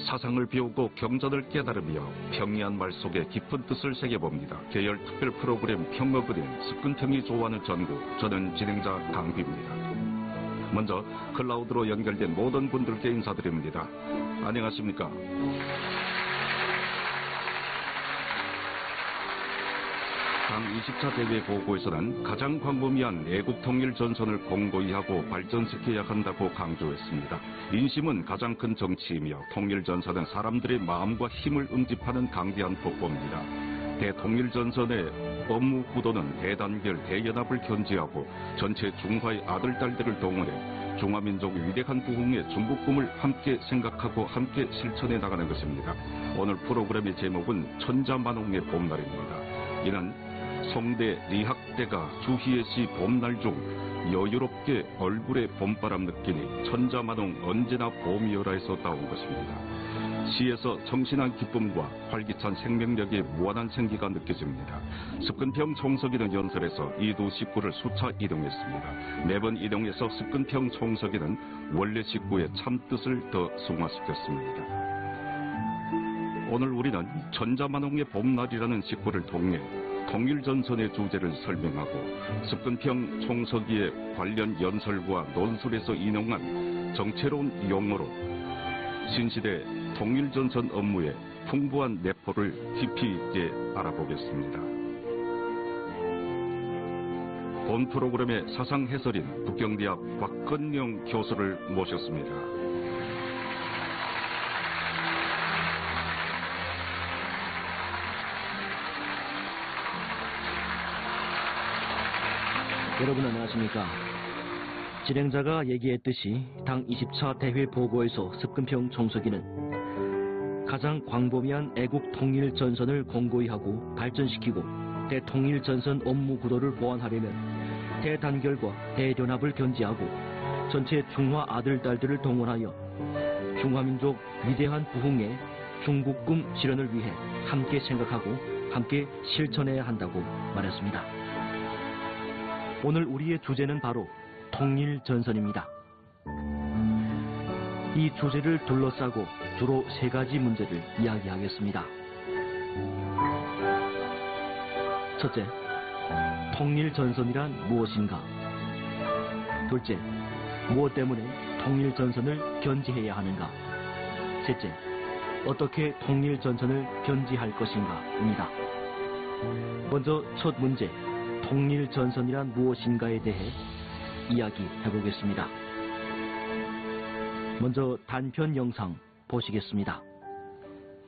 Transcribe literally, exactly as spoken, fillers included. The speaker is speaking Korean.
사상을 배우고 경전을 깨달으며 평이한 말 속에 깊은 뜻을 새겨봅니다. 계열 특별 프로그램 평어 그림 습근평이 좋아하는 전국, 저는 진행자 강비입니다. 먼저 클라우드로 연결된 모든 분들께 인사드립니다. 안녕하십니까? 당 이십 차 대회 보고에서는 가장 광범위한 애국 통일 전선을 공고히 하고 발전시켜야 한다고 강조했습니다. 인심은 가장 큰 정치이며 통일 전선은 사람들의 마음과 힘을 응집하는 강대한 폭포입니다. 대통일 전선의 업무 구도는 대단결, 대연합을 견지하고 전체 중화의 아들, 딸들을 동원해 중화민족의 위대한 부흥의 중국꿈을 함께 생각하고 함께 실천해 나가는 것입니다. 오늘 프로그램의 제목은 천자만홍의 봄날입니다. 이는 송대 리학대가 주희의 시 봄날 중 여유롭게 얼굴에 봄바람 느끼니 천자만홍 언제나 봄이여라에서 따온 것입니다. 시에서 정신한 기쁨과 활기찬 생명력의 무한한 생기가 느껴집니다. 습근평 총석이는 연설에서 이 두 식구를 수차 이동했습니다. 매번 이동해서 습근평 총석이는 원래 식구의 참뜻을 더 승화시켰습니다. 오늘 우리는 천자만홍의 봄날이라는 식구를 통해 통일전선의 주제를 설명하고 습근평 총서기의 관련 연설과 논술에서 인용한 정체로운 용어로 신시대 통일전선 업무의 풍부한 내포를 깊이 있게 알아보겠습니다. 본 프로그램의 사상 해설인 북경대학 곽건영 교수를 모셨습니다. 여러분 안녕하십니까? 진행자가 얘기했듯이 당 이십 차 대회 보고에서 습근평 총서기는 가장 광범위한 애국 통일 전선을 공고히 하고 발전시키고 대통일 전선 업무 구도를 보완하려면 대단결과 대연합을 견지하고 전체 중화 아들, 딸들을 동원하여 중화민족 위대한 부흥의 중국꿈 실현을 위해 함께 생각하고 함께 실천해야 한다고 말했습니다. 오늘 우리의 주제는 바로 통일전선입니다. 이 주제를 둘러싸고 주로 세 가지 문제를 이야기하겠습니다. 첫째, 통일전선이란 무엇인가? 둘째, 무엇 때문에 통일전선을 견지해야 하는가? 셋째, 어떻게 통일전선을 견지할 것인가입니다. 먼저 첫 문제, 통일전선이란 무엇인가에 대해 이야기해보겠습니다. 먼저 단편 영상 보시겠습니다.